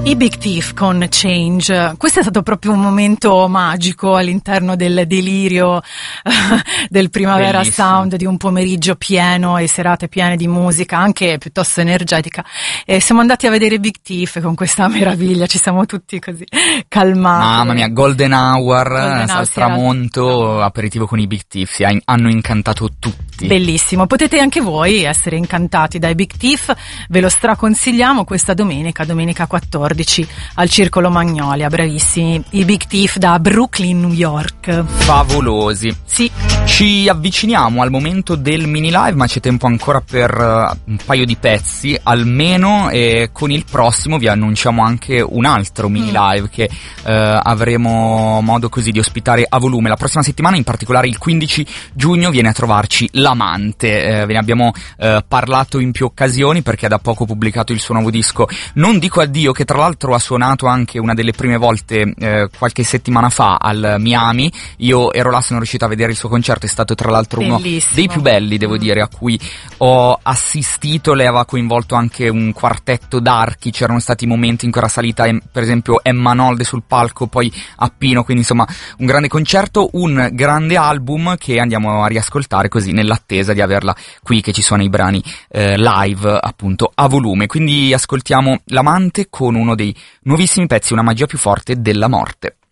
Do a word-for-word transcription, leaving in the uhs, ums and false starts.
I Big Thief con Change. Questo è stato proprio un momento magico all'interno del delirio del Primavera Bellissimo. Sound, di un pomeriggio pieno e serate piene di musica, anche piuttosto energetica. E siamo andati a vedere Big Thief con questa meraviglia, ci siamo tutti così calmati. Mamma mia, Golden Hour, Golden al Hour, tramonto, aperitivo con i Big Thief, sì, hanno incantato tutti. Bellissimo, potete anche voi essere incantati dai Big Thief, ve lo straconsigliamo questa domenica, domenica quattordici al Circolo Magnolia, bravissimi, i Big Thief da Brooklyn, New York. Favolosi. Sì. Ci avviciniamo al momento del mini live, ma c'è tempo ancora per uh, un paio di pezzi, almeno, e con il prossimo vi annunciamo anche un altro mini Mm. live che uh, avremo modo così di ospitare a volume. La prossima settimana, in particolare il quindici giugno, viene a trovarci L'Amante. Eh, ve ne abbiamo uh, parlato in più occasioni perché ha da poco pubblicato il suo nuovo disco Non dico addio, che tra l'altro ha suonato anche una delle prime volte eh, qualche settimana fa al Miami. Io ero là, sono riuscito a vedere il suo concerto, è stato tra l'altro Bellissimo. uno dei più belli, devo Mm. dire, a cui ho assistito. Lei aveva coinvolto anche un quartetto d'archi, c'erano stati momenti in cui era salita em- per esempio Emma Nolde sul palco, poi Appino, quindi insomma un grande concerto, un grande album che andiamo a riascoltare così nell'attesa di averla qui, che ci suona i brani eh, live appunto a volume. Quindi ascoltiamo L'Amante con uno dei nuovissimi pezzi, Una magia più forte della morte.